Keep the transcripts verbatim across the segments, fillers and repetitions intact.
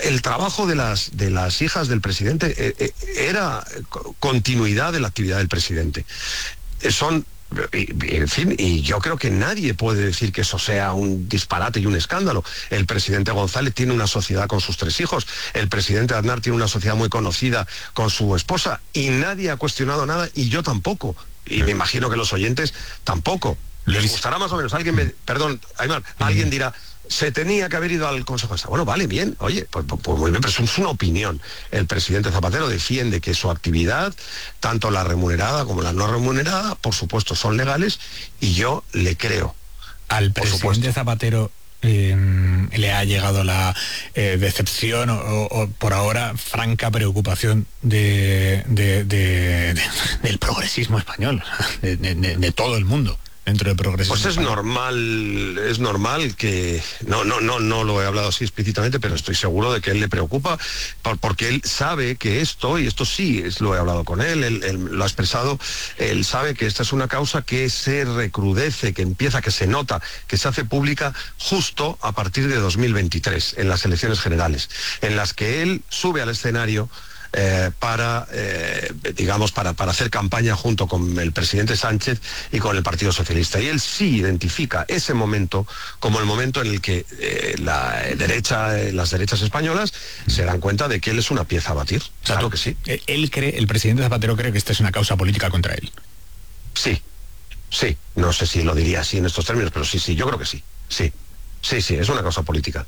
el trabajo de las, de las hijas del presidente eh, eh, era continuidad de la actividad del presidente. Eh, son... Y, en fin, y yo creo que nadie puede decir que eso sea un disparate y un escándalo. El presidente González tiene una sociedad con sus tres hijos, el presidente Aznar tiene una sociedad muy conocida con su esposa, y nadie ha cuestionado nada, y yo tampoco, y me imagino que los oyentes tampoco. Les gustará más o menos. Alguien me... Perdón, Aymar, alguien dirá, se tenía que haber ido al Consejo de Estado. Bueno, vale, bien, oye, pues, pues muy bien, pero eso es una opinión. El presidente Zapatero defiende que su actividad, tanto la remunerada como la no remunerada, por supuesto, son legales, y yo le creo. Al presidente Zapatero eh, le ha llegado la eh, decepción o, o, o, por ahora, franca preocupación de, de, de, de, del progresismo español, de, de, de todo el mundo. Dentro del progresismo. Pues es normal, es normal que, no, no, no, no lo he hablado así explícitamente, pero estoy seguro de que él le preocupa, por, porque él sabe que esto, y esto sí, es, lo he hablado con él, él, él lo ha expresado, él sabe que esta es una causa que se recrudece, que empieza, que se nota, que se hace pública justo a partir de dos mil veintitrés, en las elecciones generales, en las que él sube al escenario Eh, para, eh, digamos, para, para hacer campaña junto con el presidente Sánchez y con el Partido Socialista. Y él sí identifica ese momento como el momento en el que eh, la derecha, eh, las derechas españolas se dan cuenta de que él es una pieza a batir. Claro que sí. Él cree, el presidente Zapatero cree que esta es una causa política contra él. Sí, sí. No sé si lo diría así en estos términos, pero sí, sí, yo creo que sí. Sí, sí, sí, es una causa política.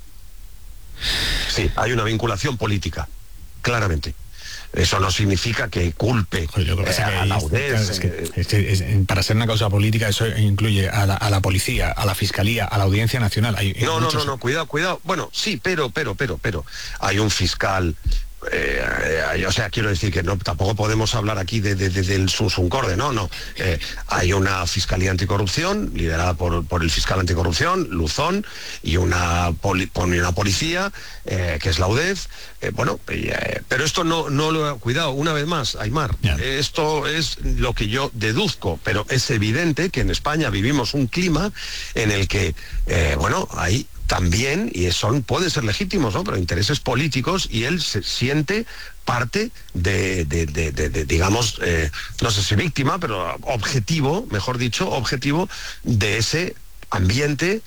Sí, hay una vinculación política, claramente. Eso no significa que culpe Joder, que eh, a la U D E S. Es que, es que, es, para ser una causa política eso incluye a la, a la policía, a la fiscalía, a la Audiencia Nacional. Hay, hay no, muchos... no, no, no, cuidado, cuidado. Bueno, sí, pero, pero, pero, pero, hay un fiscal. Eh, eh, o sea, quiero decir que no, tampoco podemos hablar aquí de, de, de, del sunsuncorde, no, no. Eh, hay una Fiscalía Anticorrupción, liderada por, por el fiscal anticorrupción, Luzón, y una, poli, una policía, eh, que es la U D E F. Eh, bueno, eh, pero esto no, no lo... Cuidado, una vez más, Aymar, yeah. eh, esto es lo que yo deduzco, pero es evidente que en España vivimos un clima en el que, eh, bueno, hay... también, y son, pueden ser legítimos, ¿no?, pero intereses políticos, y él se siente parte de, de, de, de, de digamos, eh, no sé si víctima, pero objetivo, mejor dicho, objetivo de ese ambiente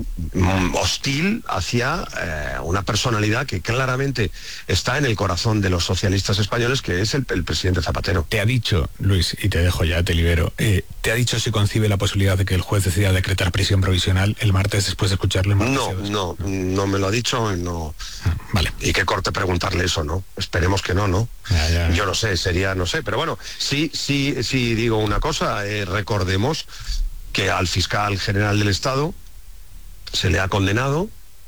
hostil hacia eh, una personalidad que claramente está en el corazón de los socialistas españoles, que es el, el presidente Zapatero. Te ha dicho, Luis, y te dejo ya, te libero, eh, ¿te ha dicho si concibe la posibilidad de que el juez decida decretar prisión provisional el martes después de escucharle? No, no, no me lo ha dicho, no. Ah, vale. Y qué corte preguntarle eso, ¿no? Esperemos que no, ¿no? Ya, ya. Yo no sé, sería, no sé, pero bueno, sí, sí, sí digo una cosa, eh, recordemos que al fiscal general del Estado se le ha condenado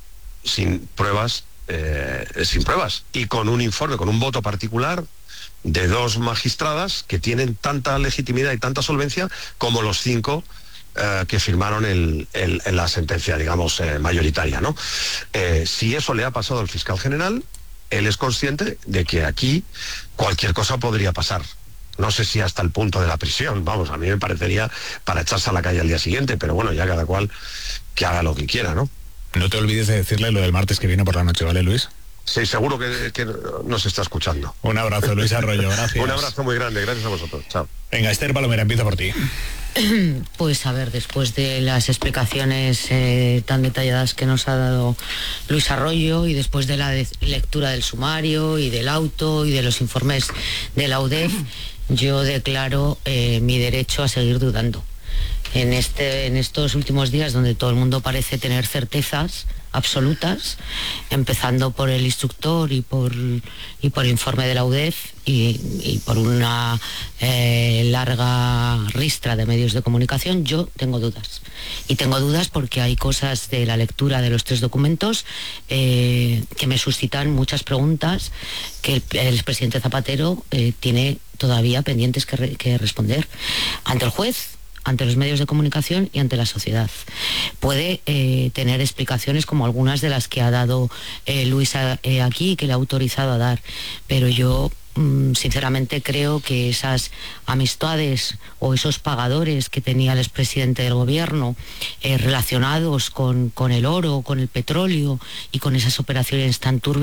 sin pruebas, eh, sin pruebas, y con un informe, con un voto particular de dos magistradas que tienen tanta legitimidad y tanta solvencia como los cinco eh, que firmaron el, el, el, la sentencia, digamos, eh, mayoritaria, ¿no? Eh, si eso le ha pasado al fiscal general, él es consciente de que aquí cualquier cosa podría pasar. No sé si hasta el punto de la prisión, vamos, a mí me parecería para echarse a la calle al día siguiente, pero bueno, ya cada cual que haga lo que quiera, ¿no? No te olvides de decirle lo del martes que viene por la noche, ¿vale, Luis? Sí, seguro que, que nos está escuchando. Un abrazo, Luis Arroyo, gracias. Un abrazo muy grande, gracias a vosotros, chao. Venga, Esther Palomera, empieza por ti. Pues a ver, después de las explicaciones eh, tan detalladas que nos ha dado Luis Arroyo, y después de la de lectura del sumario y del auto y de los informes de la U D E F, yo declaro eh, mi derecho a seguir dudando. En, este, en estos últimos días, donde todo el mundo parece tener certezas absolutas, empezando por el instructor y por, y por el informe de la U D E F y, y por una eh, larga ristra de medios de comunicación, yo tengo dudas. Y tengo dudas porque hay cosas de la lectura de los tres documentos eh, que me suscitan muchas preguntas que el, el expresidente Zapatero eh, tiene todavía pendientes que, re, que responder ante el juez, ante los medios de comunicación y ante la sociedad. Puede eh, tener explicaciones como algunas de las que ha dado eh, Luis a, eh, aquí, que le ha autorizado a dar, pero yo mm, sinceramente creo que esas amistades o esos pagadores que tenía el expresidente del gobierno eh, relacionados con, con el oro, con el petróleo y con esas operaciones tan turbias,